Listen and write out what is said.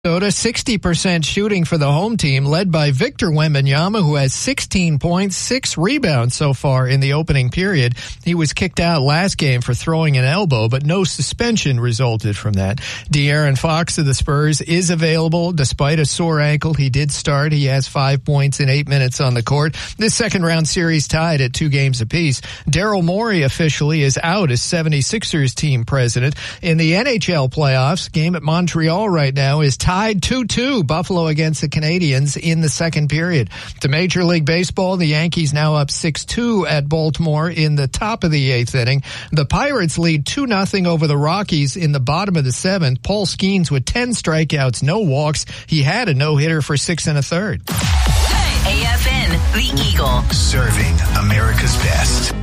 60% shooting for the home team, led by Victor Wembanyama, who has 16 points, 6 rebounds so far in the opening period. He was kicked out last game for throwing an elbow, but no suspension resulted from that. De'Aaron Fox of the Spurs is available despite a sore ankle. He did start. He has 5 points in 8 minutes on the court. This second round series tied at 2 games apiece. Daryl Morey officially is out as 76ers team president. In the NHL playoffs, game at Montreal right now is tied 2-2, Buffalo against the Canadiens in the second period. To Major League Baseball, the Yankees now up 6-2 at Baltimore in the top of the 8th inning. The Pirates lead 2-0 over the Rockies in the bottom of the 7th. Paul Skeens with 10 strikeouts, no walks. He had a no-hitter for 6 1/3. AFN, the Eagle. Serving America's best.